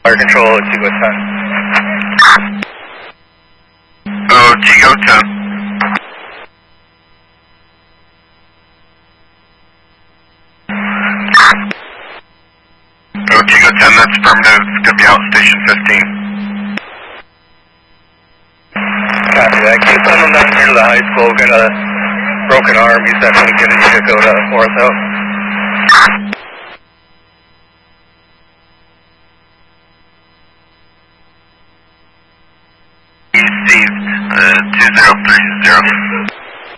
Fire control, Chico 10. Oh, Chico 10. Oh, Chico 10, that's affirmative. It's going to be out station 15. Copy that. Can you send them down here to the high school? We've got a broken arm. He's definitely going to need to go to ortho. Received 2030.